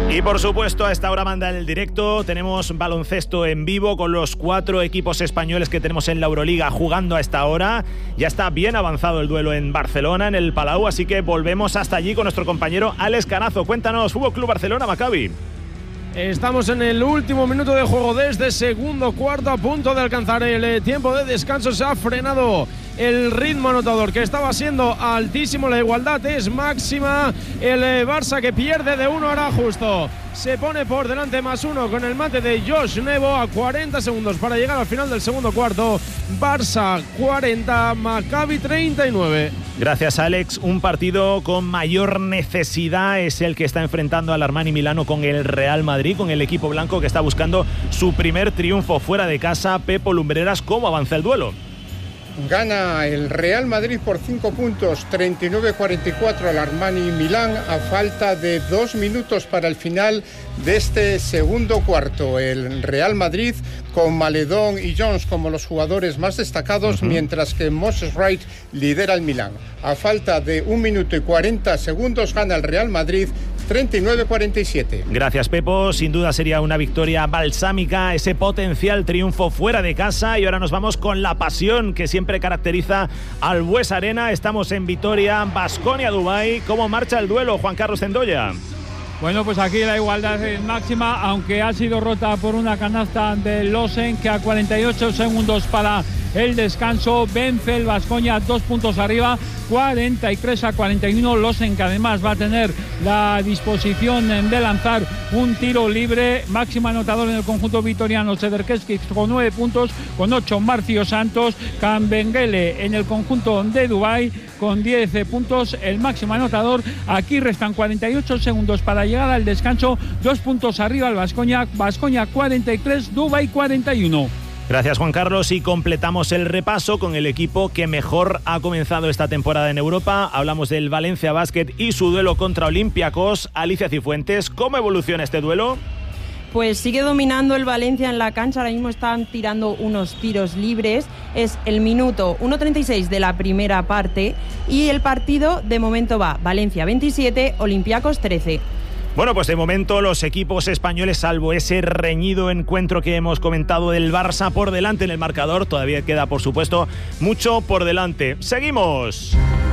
Y por supuesto, a esta hora manda el directo. Tenemos baloncesto en vivo con los 4 equipos españoles que tenemos en la Euroliga jugando a esta hora. Ya está bien avanzado el duelo en Barcelona, en el Palau, así que volvemos hasta allí con nuestro compañero Alex Canazo. Cuéntanos, Fútbol Club Barcelona, Maccabi. Estamos en el último minuto de juego de este segundo cuarto, a punto de alcanzar el tiempo de descanso. Se ha frenado el ritmo anotador, que estaba siendo altísimo. La igualdad es máxima. El Barça, que pierde de 1 ahora justo, se pone por delante +1 con el mate de Josh Nebo a 40 segundos para llegar al final del segundo cuarto. Barça 40, Maccabi 39. Gracias, Alex. Un partido con mayor necesidad es el que está enfrentando al Armani Milano con el Real Madrid, con el equipo blanco que está buscando su primer triunfo fuera de casa. Pepo Lumbreras, ¿cómo avanza el duelo? Gana el Real Madrid por 5 puntos, 39-44 al Armani Milán, a falta de 2 minutos para el final de este segundo cuarto. El Real Madrid con Maledón y Jones como los jugadores más destacados, mientras que Moses Wright lidera el Milán. A falta de 1 minuto y 40 segundos gana el Real Madrid 39-47. Gracias, Pepo. Sin duda sería una victoria balsámica, ese potencial triunfo fuera de casa. Y ahora nos vamos con la pasión que siempre caracteriza al Bues Arena. Estamos en Vitoria, Baskonia-Dubái. ¿Cómo marcha el duelo, Juan Carlos Zendoya? Bueno, pues aquí la igualdad es máxima, aunque ha sido rota por una canasta de Losen, que a 48 segundos para el descanso vence el Baskonia 2 puntos arriba, 43-41. Losen, que además va a tener la disposición de lanzar un tiro libre. Máximo anotador en el conjunto vitoriano, Sederkeski con 9 puntos, con 8 Marcio Santos. Kambengele en el conjunto de Dubái con 10 puntos, el máximo anotador. Aquí restan 48 segundos para llegar al descanso, 2 puntos arriba el Baskonia 43, Dubái 41. Gracias, Juan Carlos, y completamos el repaso con el equipo que mejor ha comenzado esta temporada en Europa. Hablamos del Valencia Basket y su duelo contra Olympiacos. Alicia Cifuentes, ¿cómo evoluciona este duelo? Pues sigue dominando el Valencia en la cancha. Ahora mismo están tirando unos tiros libres. Es el minuto 1:36 de la primera parte y el partido de momento va Valencia 27, Olympiacos 13. Bueno, pues de momento los equipos españoles, salvo ese reñido encuentro que hemos comentado del Barça, por delante en el marcador. Todavía queda, por supuesto, mucho por delante. ¡Seguimos!